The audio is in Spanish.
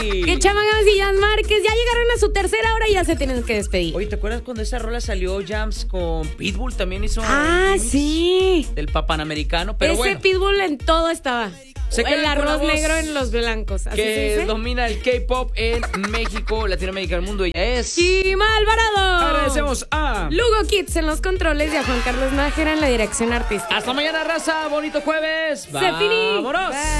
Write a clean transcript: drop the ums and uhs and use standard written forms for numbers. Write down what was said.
Que Chama Games y Jan Márquez ya llegaron a su tercera hora y ya se tienen que despedir. Oye, ¿te acuerdas cuando esa rola salió Jams con Pitbull? También hizo sí. del Panamericano, pero ese bueno. Pitbull en todo estaba. El arroz negro en los blancos. ¿Así que se dice? domina el K-pop en México, Latinoamérica, el mundo. Ella es Chima Alvarado. Agradecemos a Lugo Kids en los controles y a Juan Carlos Nájera en la dirección artística. Hasta mañana, raza. Bonito jueves. Se finí. Vámonos. Bye.